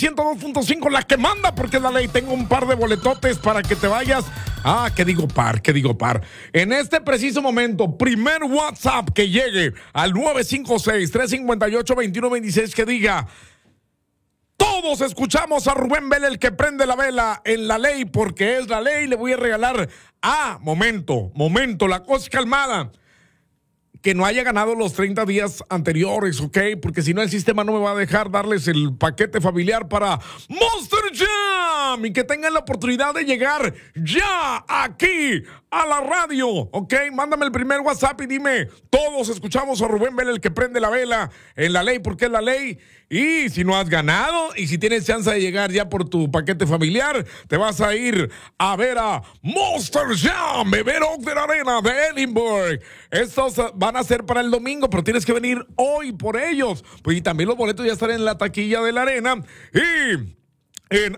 102.5, la que manda, porque es la ley. Tengo un par de boletotes para que te vayas. ¿Qué digo par? En este preciso momento, primer WhatsApp que llegue al 956-358-2126 que diga: todos escuchamos a Rubén Vélez, el que prende la vela en la ley, porque es la ley. Le voy a regalar momento, la cosa calmada. Que no haya ganado los 30 días anteriores, ¿ok? Porque si no, el sistema no me va a dejar darles el paquete familiar para Monster Jam y que tengan la oportunidad de llegar ya aquí a la radio, ¿ok? Mándame el primer WhatsApp y dime: todos escuchamos a Rubén Vélez, el que prende la vela en la ley, porque es la ley. Y si no has ganado y si tienes chance de llegar ya por tu paquete familiar, te vas a ir a ver a Monster Jam, Beber Oak de la Arena de Edinburgh. Estos van a ser para el domingo, pero tienes que venir hoy por ellos. Pues, y también los boletos ya están en la taquilla de la arena y en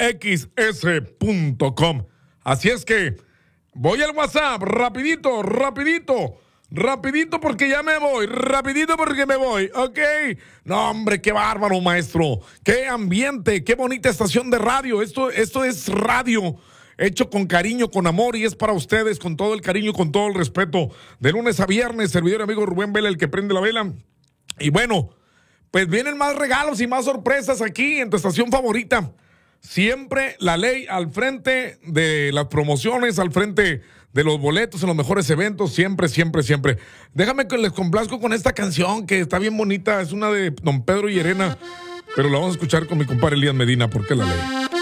axs.com. Así es que voy al WhatsApp, rapidito, porque ya me voy, ¿ok? No, hombre, qué bárbaro, maestro. Qué ambiente, qué bonita estación de radio. Esto es radio hecho con cariño, con amor, y es para ustedes, con todo el cariño, con todo el respeto. De lunes a viernes, servidor amigo Rubén Vélez, el que prende la vela. Y bueno, pues vienen más regalos y más sorpresas aquí en tu estación favorita. Siempre la ley al frente de las promociones, al frente de los boletos en los mejores eventos, siempre. Déjame que les complazco con esta canción que está bien bonita, es una de Don Pedro Llerena, pero la vamos a escuchar con mi compadre Elías Medina, porque es la ley.